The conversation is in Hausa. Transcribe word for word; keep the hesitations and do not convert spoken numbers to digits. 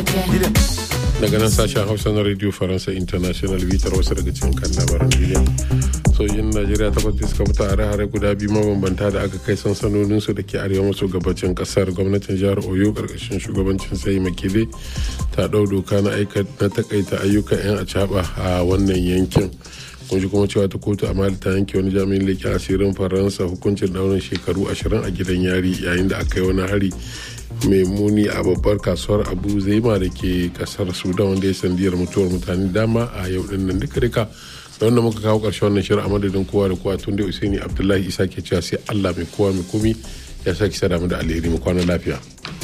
daga nan sashen hausa na radio faransa international bitar wasu daga cikin kan labaran duniya. sojin najeriya takwas da suka mutu a hare-hare guda biyu mabambanta da aka kai sansanoninsu da ke arewa maso gabacin kasar. Gwamnatin jihar oyo karkashin shugabancin sai makile ta ɗau doka na takaita ayyukan 'yan acaba a wannan yankin. kun ji kuma cewa ta kotu a mali ta yanke wani jami'in leƙen asirin faransa hukuncin daurin shekaru ashirin a gidan yari yayin da aka yi wani hari mai muni a babbar kasuwar abu zaima da ke kasar sudan wanda ya sandiyar mutuwar mutane dama a yau din nan duka duka da wanda muka kawo ƙarshen wannan shirin a madadin kowa da kowa tun da usaini abdullahi isa ke cewa sai allah mai kowa mai komi ya sake sada mu da alheri mu kwana lafiya.